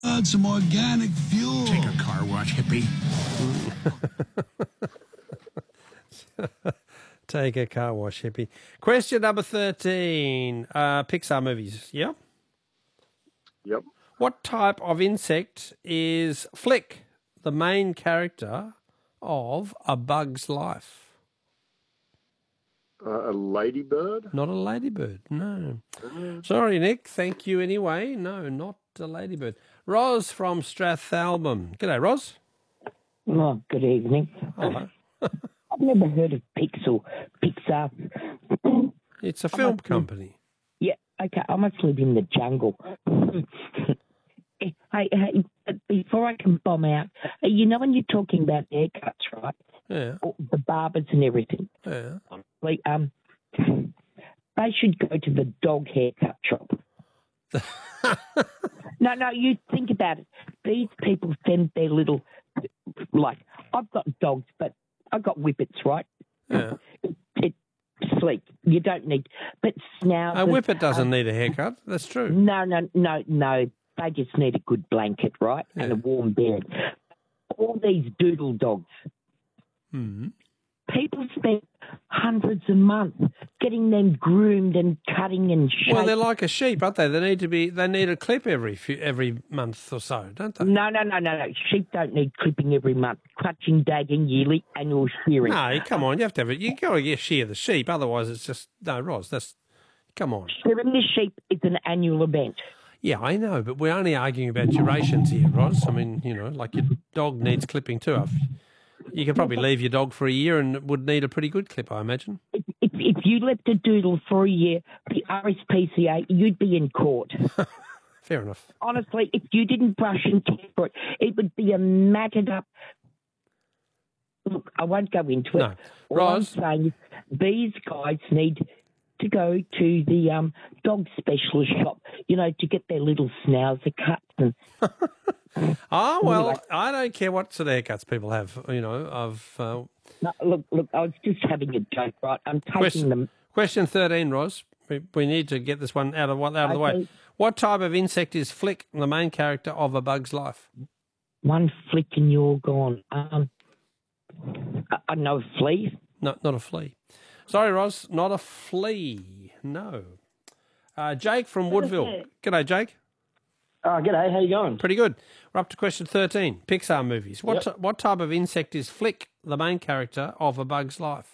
Some organic fuel. Take a car wash, hippie. Take a car wash, hippie. Question number 13. Pixar movies, yeah? Yep. What type of insect is Flick, the main character of A Bug's Life? A ladybird? Not a ladybird, no. Sorry, Nick. Thank you anyway. No, not a ladybird. Ros from Strathalbyn. G'day, Ros. Oh, good evening. Hello. I've never heard of Pixar. It's a film company. Yeah, okay, I must live in the jungle. Hey, before I can bomb out, you know when you're talking about haircuts, right? Yeah. Or the barbers and everything. Yeah. Like, they should go to the dog haircut shop. No, you think about it. These people send their little, like, I've got dogs, but I've got whippets, right? Yeah. It's sleek. You don't need, but schnauzers. A whippet doesn't need a haircut. That's true. No. They just need a good blanket, right? Yeah. And a warm bed. All these doodle dogs. Mm-hmm. People spend hundreds a month getting them groomed and cutting and shaped. Well, they're like a sheep, aren't they? They need a clip every month or so, don't they? No. Sheep don't need clipping every month. Clutching, dagging, yearly, annual shearing. No, come on. You have to have it. You got to shear the sheep. Otherwise, it's just no, Ros. Come on. Shearing the sheep is an annual event. Yeah, I know, but we're only arguing about durations here, Ros. I mean, like your dog needs clipping too. You could probably leave your dog for a year and it would need a pretty good clip, I imagine. If you left a doodle for a year, the RSPCA, you'd be in court. Fair enough. Honestly, if you didn't brush and care for it, it would be a matted up. Look, I won't go into it. No. All Ros? I'm saying is these guys need to go to the dog specialist shop, to get their little schnauzer cuts. And Oh, well, Anyway. I don't care what sort of haircuts people have, No, look, I was just having a joke, right? I'm taking them. Question 13, Ros. We need to get this one out of the way. Okay. What type of insect is Flick, the main character of A Bug's Life? One flick and you're gone. I know a flea. No, not a flea. Sorry, Ros, not a flea. No. Jake from Woodville. G'day, Jake. G'day, how you going? Pretty good. We're up to question 13, Pixar movies. What type of insect is Flick, the main character of A Bug's Life?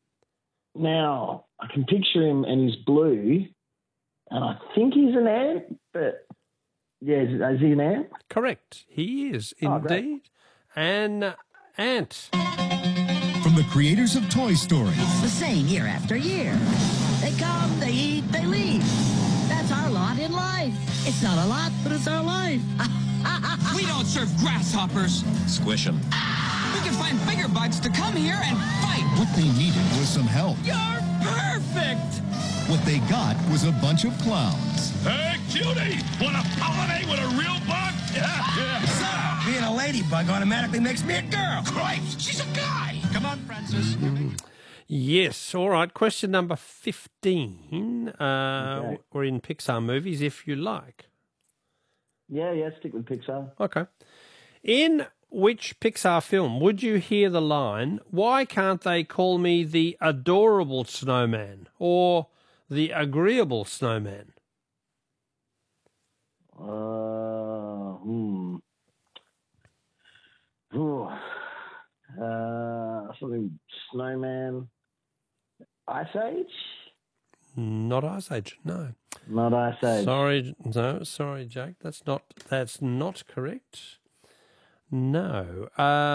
Now, I can picture him and he's blue, and I think he's an ant, but yeah, is he an ant? Correct. He is Oh, great. indeed an ant. From the creators of Toy Story. It's the same year after year. They come, they eat, they leave. That's our lot in life. It's not a lot, but it's our life. We don't serve grasshoppers. Squish him. We can find bigger bugs to come here and fight. What they needed was some help. You're perfect. What they got was a bunch of clowns. Hey, cutie! Want to pollinate with a real bug? Yeah. Being a ladybug automatically makes me a girl. Cripes! She's a guy! Come on, Francis. Yes, all right. Question number 15. Okay. We're in Pixar movies, if you like. Yeah, stick with Pixar. Okay. In which Pixar film would you hear the line, "Why can't they call me the adorable snowman or the agreeable snowman"? Something snowman. Ice Age? Not Ice Age, no. Not Ice Age. Sorry, Jake. That's not correct. No.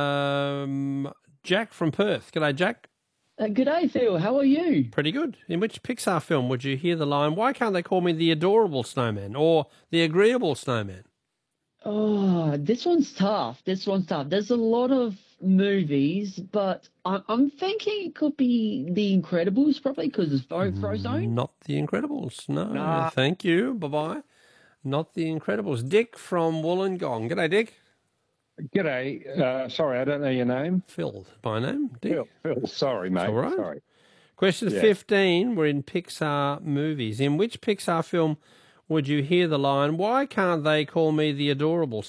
Jack from Perth. G'day, Jack. G'day, Phil. How are you? Pretty good. In which Pixar film would you hear the line, "Why can't they call me the adorable snowman or the agreeable snowman"? Oh, this one's tough. There's a lot of movies, but I'm thinking it could be The Incredibles, probably, because it's Frozone. Not The Incredibles. No, thank you. Bye-bye. Not The Incredibles. Dick from Wollongong. G'day, Dick. G'day. Sorry, I don't know your name. Phil, my name. Dick. Phil. Sorry, mate. All right. Sorry. Question 15. We're in Pixar movies. In which Pixar film would you hear the line, why can't they call me the adorable